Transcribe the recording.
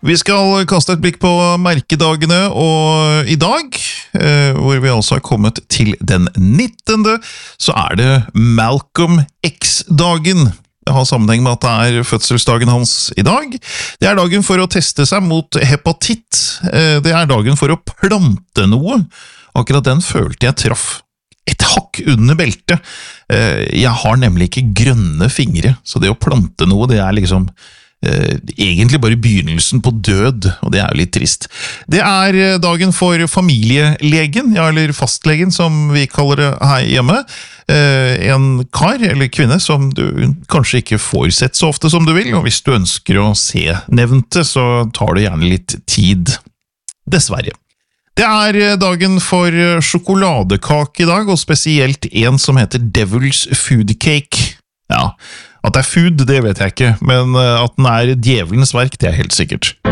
Vi skal kaste et blikk på merkedagene, og i dag, hvor vi altså har kommet til den 19., så det Malcolm X-dagen. Det har sammenheng med at det fødselsdagen hans i dag. Det dagen for å teste seg mot hepatitt. Det dagen for å plante noe. Akkurat den følte jeg traff et hakk under beltet. Jeg har nemlig ikke grønne fingre, så det å plante noe, det liksom egentlig bare begynnelsen på død, og det jo litt trist. Det dagen for familielegen, ja, eller fastlegen som vi kaller det her hjemme. En kar eller kvinne som du kanskje ikke får sett så ofte som du vil, og hvis du ønsker å se nevnte, så tar det gjerne litt tid. Dessverre. Det dagen for sjokoladekake i dag, og spesielt en som heter Devil's Food Cake. Ja, at det food, det vet jeg ikke, men at den djevelens verk, det helt sikkert.